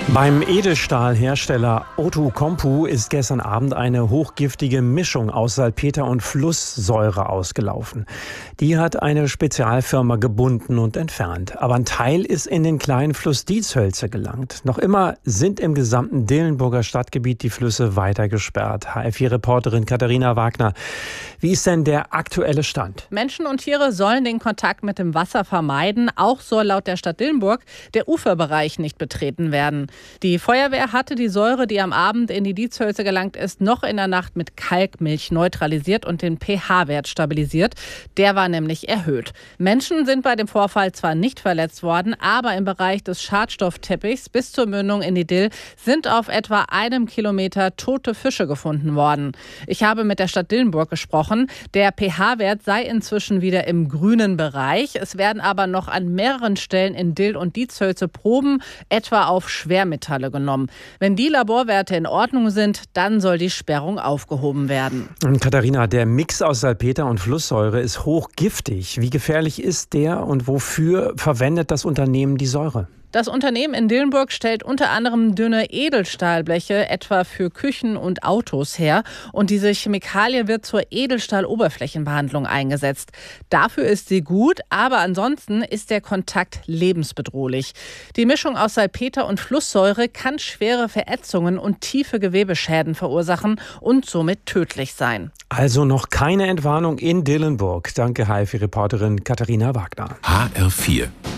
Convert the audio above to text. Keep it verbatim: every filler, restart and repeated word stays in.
Beim Edelstahlhersteller Outokumpu ist gestern Abend eine hochgiftige Mischung aus Salpeter und Flusssäure ausgelaufen. Die hat eine Spezialfirma gebunden und entfernt. Aber ein Teil ist in den kleinen Fluss Dietshölze gelangt. Noch immer sind im gesamten Dillenburger Stadtgebiet die Flüsse weiter gesperrt. H F vier-Reporterin Katharina Wagner. Wie ist denn der aktuelle Stand? Menschen und Tiere sollen den Kontakt mit dem Wasser vermeiden. Auch soll laut der Stadt Dillenburg der Uferbereich nicht betreten werden. Die Feuerwehr hatte die Säure, die am Abend in die Dietshölze gelangt ist, noch in der Nacht mit Kalkmilch neutralisiert und den pH-Wert stabilisiert. Der war nämlich erhöht. Menschen sind bei dem Vorfall zwar nicht verletzt worden, aber im Bereich des Schadstoffteppichs bis zur Mündung in die Dill sind auf etwa einem Kilometer tote Fische gefunden worden. Ich habe mit der Stadt Dillenburg gesprochen. Der pH-Wert sei inzwischen wieder im grünen Bereich. Es werden aber noch an mehreren Stellen in Dill und Dietshölze Proben, etwa auf Schwermetalle genommen. Wenn die Laborwerte in Ordnung sind, dann soll die Sperrung aufgehoben werden. Und Katharina, der Mix aus Salpeter und Flusssäure ist hochgiftig. Wie gefährlich ist der und wofür verwendet das Unternehmen die Säure? Das Unternehmen in Dillenburg stellt unter anderem dünne Edelstahlbleche, etwa für Küchen und Autos, her. Und diese Chemikalie wird zur Edelstahloberflächenbehandlung eingesetzt. Dafür ist sie gut, aber ansonsten ist der Kontakt lebensbedrohlich. Die Mischung aus Salpeter und Flusssäure kann schwere Verätzungen und tiefe Gewebeschäden verursachen und somit tödlich sein. Also noch keine Entwarnung in Dillenburg. Danke, H F vier-Reporterin Katharina Wagner. H R vier